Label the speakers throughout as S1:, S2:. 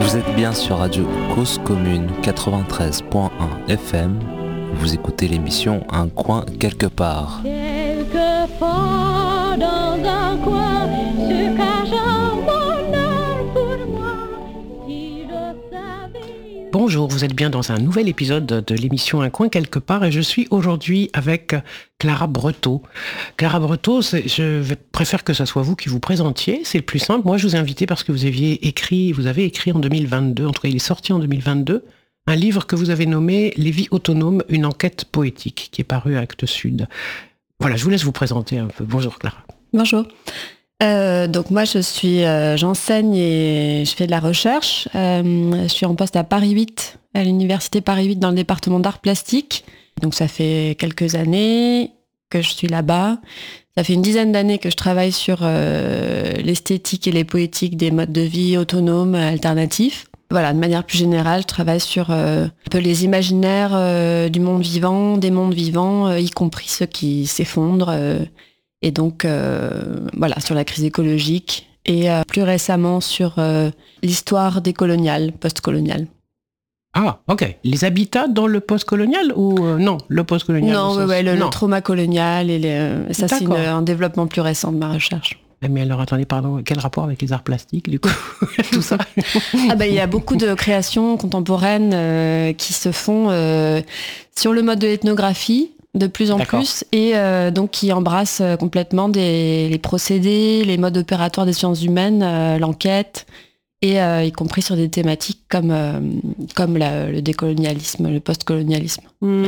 S1: Vous êtes bien sur Radio Cause Commune 93.1 FM. Vous écoutez l'émission Un coin quelque part.
S2: Quelque part dans un coin se cache un bonheur pour moi. Si je savais...
S3: Bonjour, vous êtes bien dans un nouvel épisode de l'émission Un coin quelque part et je suis aujourd'hui avec Clara Breteau. Clara Breteau, préfère que ce soit vous qui vous présentiez, c'est le plus simple. Moi, je vous ai invité parce que vous avez écrit en 2022, en tout cas il est sorti en 2022, un livre que vous avez nommé Les vies autonomes, une enquête poétique, qui est paru à Actes Sud. Voilà, je vous laisse vous présenter un peu. Bonjour Clara.
S4: Bonjour. Donc moi j'enseigne et je fais de la recherche. Je suis en poste à Paris 8, à l'université Paris 8 dans le département d'art plastique. Donc ça fait quelques années que je suis là-bas. Ça fait une dizaine d'années que je travaille sur l'esthétique et les poétiques des modes de vie autonomes, alternatifs. Voilà, de manière plus générale, je travaille sur un peu les imaginaires du monde vivant, des mondes vivants, y compris ceux qui s'effondrent. Et donc, voilà, sur la crise écologique et plus récemment sur l'histoire décoloniale, post-coloniale.
S3: Ah, ok. Les habitats dans le post-colonial ou non, le post-colonial?
S4: Non, le trauma colonial et ça, c'est un développement plus récent de ma recherche.
S3: Mais alors, attendez, pardon, quel rapport avec les arts plastiques, du coup, tout ça?
S4: Il y a beaucoup de créations contemporaines qui se font sur le mode de l'ethnographie, de plus en plus, et donc qui embrassent complètement les procédés, les modes opératoires des sciences humaines, l'enquête, et y compris sur des thématiques comme le décolonialisme, le post-colonialisme.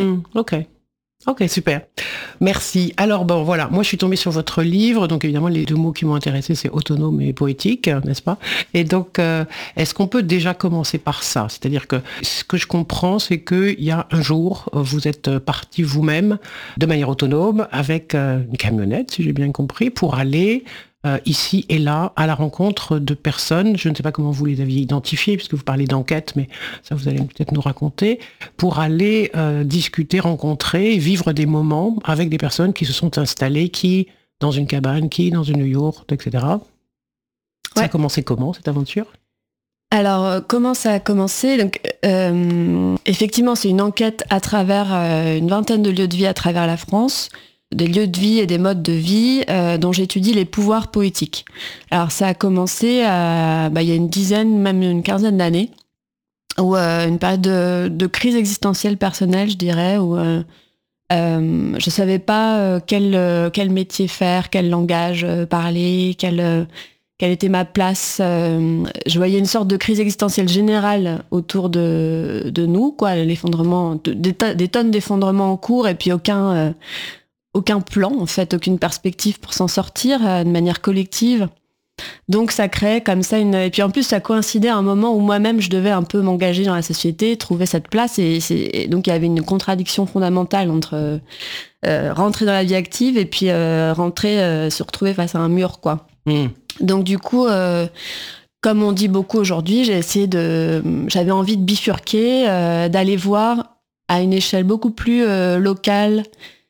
S3: Ok, super. Merci. Alors bon, voilà, moi je suis tombée sur votre livre, donc évidemment les deux mots qui m'ont intéressé, c'est autonome et poétique, n'est-ce pas? Et donc, est-ce qu'on peut déjà commencer par ça? C'est-à-dire que ce que je comprends, c'est qu'il y a un jour, vous êtes parti vous-même de manière autonome avec une camionnette, si j'ai bien compris, pour aller ici et là, à la rencontre de personnes, je ne sais pas comment vous les aviez identifiées, puisque vous parlez d'enquête, mais ça vous allez peut-être nous raconter, pour aller discuter, rencontrer, vivre des moments avec des personnes qui se sont installées, qui dans une cabane, qui dans une yourte, etc. Ouais. Ça a commencé comment, cette aventure ?
S4: Alors, comment ça a commencé ? Donc, effectivement, c'est une enquête à travers une vingtaine de lieux de vie à travers la France, des lieux de vie et des modes de vie dont j'étudie les pouvoirs poétiques. Alors ça a commencé il y a une dizaine, même une quinzaine d'années, où une période de crise existentielle personnelle, je dirais, où je savais pas quel métier faire, quel langage parler, quelle était ma place. Je voyais une sorte de crise existentielle générale autour de nous, quoi, l'effondrement, des tonnes d'effondrements en cours, et puis aucun plan, en fait, aucune perspective pour s'en sortir de manière collective. Donc ça crée comme ça et puis en plus ça coïncidait à un moment où moi-même je devais un peu m'engager dans la société, trouver cette place, et donc il y avait une contradiction fondamentale entre rentrer dans la vie active et puis se retrouver face à un mur, quoi. Donc du coup, comme on dit beaucoup aujourd'hui, j'avais envie de bifurquer, d'aller voir à une échelle beaucoup plus locale,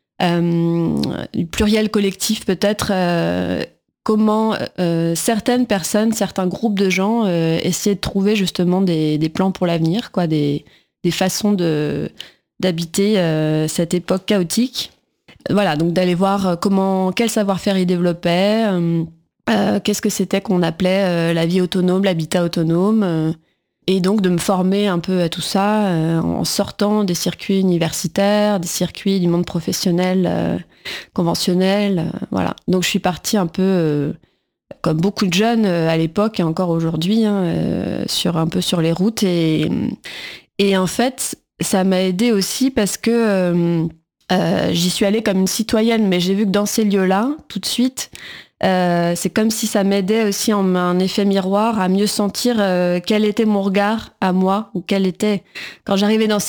S4: du pluriel collectif peut-être, comment certaines personnes, certains groupes de gens essaient de trouver justement des plans pour l'avenir, quoi, des façons d'habiter cette époque chaotique. Voilà, donc d'aller voir quel savoir-faire ils développaient, qu'est-ce que c'était qu'on appelait la vie autonome, l'habitat autonome, et donc de me former un peu à tout ça en sortant des circuits universitaires, des circuits du monde professionnel conventionnel, voilà. Donc je suis partie un peu comme beaucoup de jeunes à l'époque et encore aujourd'hui, un peu sur les routes, et en fait ça m'a aidée aussi parce que j'y suis allée comme une citoyenne, mais j'ai vu que dans ces lieux-là, tout de suite, c'est comme si ça m'aidait aussi en un effet miroir à mieux sentir quel était mon regard à moi, ou quand j'arrivais dans